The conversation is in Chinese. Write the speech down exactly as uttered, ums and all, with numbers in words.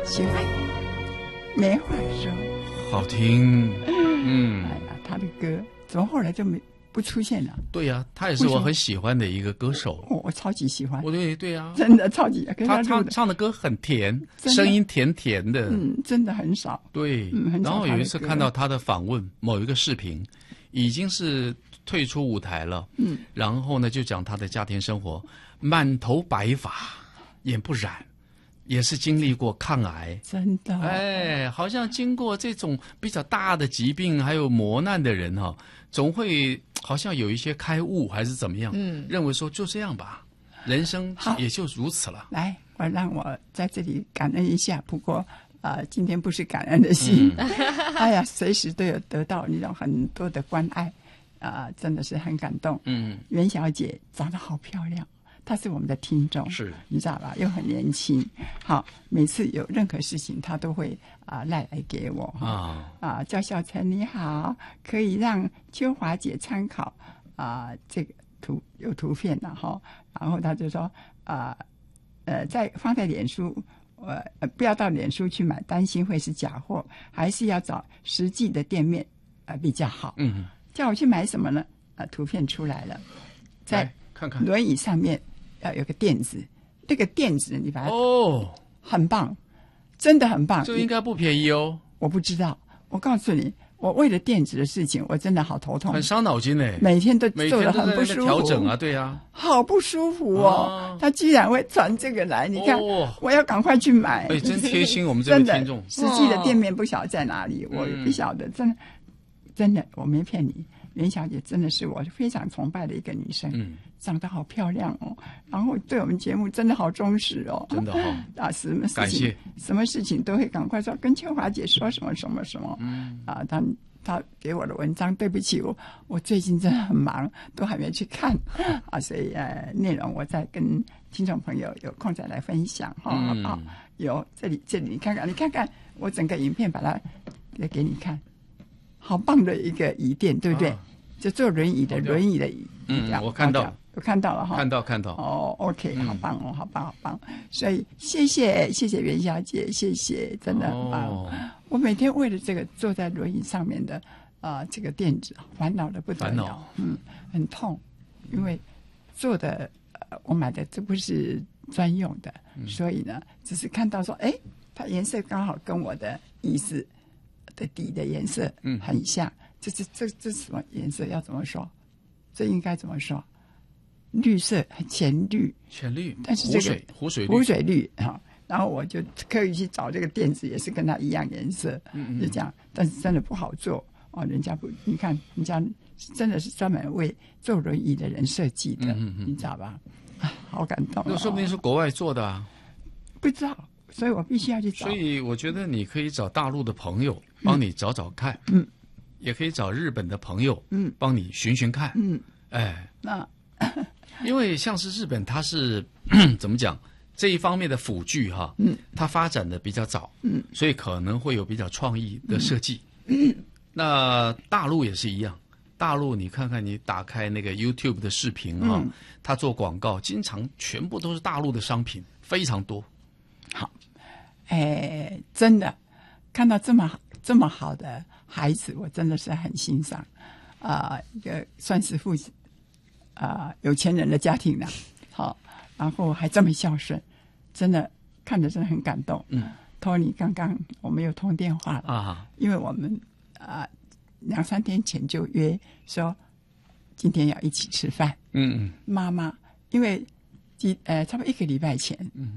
喜欢，没话说， 好听。嗯， 哎呀，他的歌怎么后来就没不出现了？ 对呀、啊，他也是我很喜欢的一个歌手。 哦，我超级喜欢。 我对对啊， 真的超级。 他唱唱的歌很甜，声音甜甜的。 嗯，真的很少。 对， 嗯，很少。 然后有一次看到他的访问，某一个视频，已经是退出舞台了。嗯，然后呢，就讲他的家庭生活，满头白发，眼不染。也是经历过抗癌， 真的， 哎，好像经过这种比较大的疾病还有磨难的人哈、哦，总会好像有一些开悟还是怎么样，嗯，认为说就这样吧，人生也就如此了。 来，我让我在这里感恩一下，不过啊、呃，今天不是感恩的心，嗯、哎呀，随时都有得到那种很多的关爱，啊、呃，真的是很感动。嗯，袁小姐长得好漂亮。他是我们的听众， 是你知道吧？又很年轻，好，每次有任何事情，他都会啊赖、呃、来给我啊啊，叫小陈你好，可以让秋华姐参考啊、呃，这个图有图片了哈，然后他就说啊 呃, 呃，在放在脸书，呃呃，不要到脸书去买，担心会是假货，还是要找实际的店面啊、呃、比较好。嗯，叫我去买什么呢？啊、呃，图片出来了，在看看轮椅上面。要有个垫子，这个垫子你把它哦， 很棒，真的很棒。 这应该不便宜哦。 我不知道，我告诉你，我为了垫子的事情，我真的好头痛， 很伤脑筋呢。 每天都做得很不舒服， 调整啊，对啊， 好不舒服哦。啊、他居然会传这个来，你看，哦、我要赶快去买。 哎，真贴心，我们这位听众。 实际的店面不晓得在哪里，哦、我不晓得，真的，真的，我没骗你。袁小姐真的是我非常崇拜的一个女生，嗯，长得好漂亮哦，然后对我们节目真的好忠实哦， 真的哦， 啊，什么事情什么事情都会赶快说跟秋华姐说什么什么什么，嗯，啊，她她给我的文章，对不起我我最近真的很忙，都还没去看啊，所以呃内容我再跟听众朋友有空再来分享哈，好不好？有这里这里你看看你看看我整个影片把它给你看。好棒的一个椅垫，对不对？啊、就坐轮椅的轮椅的椅。 嗯，我看到， 我看到了哈。 看到看到。 哦 ，OK，、嗯、好棒哦，好棒好棒。所以谢谢谢谢袁小姐，谢谢，真的很棒。哦、我每天为了这个坐在轮椅上面的啊、呃、这个垫子，烦恼的不得了，嗯，很痛，因为做的呃我买的这不是专用的，嗯、所以呢，只是看到说，哎，它颜色刚好跟我的椅子的底的颜色很像，嗯、这这这这什么颜色？要怎么说？这应该怎么说？绿色，浅绿， 浅绿， 但是这个湖水湖水绿哈、哦。然后我就刻意去找这个垫子，也是跟它一样颜色，嗯嗯就这样。但是真的不好做哦，人家不，你看人家真的是专门为坐轮椅的人设计的，嗯嗯你知道吧？啊，好感动、哦。 那说不定是国外做的啊， 不知道。所以我必须要去找。 所以我觉得你可以找大陆的朋友帮你找找看，嗯，也可以找日本的朋友，嗯，帮你寻寻看，嗯，哎， 那因为像是日本，它是怎么讲这一方面的辅具哈，嗯，它发展的比较早，嗯，所以可能会有比较创意的设计，嗯，那大陆也是一样。大陆，你看看，你打开那个 YouTube 的视频哈，嗯、他做广告，经常全部都是大陆的商品，非常多。 好，哎，真的看到这么这么好的孩子，我真的是很欣赏啊、呃，一个算是父啊、呃、有钱人的家庭了，好，然后还这么孝顺，真的看着真的很感动。嗯，托尼刚刚我们有通电话了啊，因为我们啊、呃、两三天前就约说今天要一起吃饭。嗯嗯，妈妈因为几呃差不多一个礼拜前。嗯。